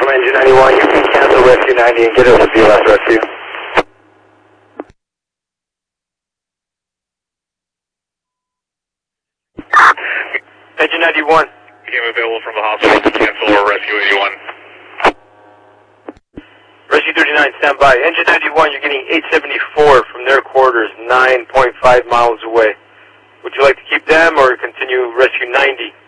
from Engine 91. You can cancel Rescue 90 and get us a BLS rescue. Engine 91. Became available from the hospital to cancel or Rescue 81. Rescue 39, stand by. Engine 91, you're getting 874 from their quarters, 9.5 miles away. Would you like to keep them or continue Rescue 90?